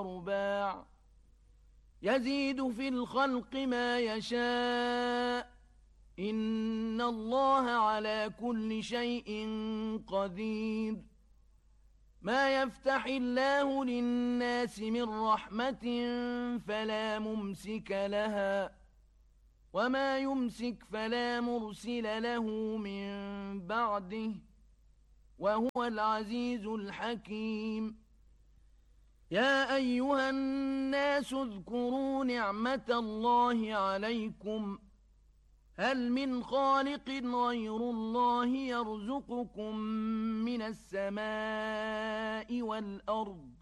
رباع يزيد في الخلق ما يشاء إن الله على كل شيء قدير ما يفتح الله للناس من رحمة فلا ممسك لها وما يمسك فلا مرسل له من بعده وهو العزيز الحكيم يا أيها الناس اذكروا نعمة الله عليكم هل من خالق غير الله يرزقكم من السماء والأرض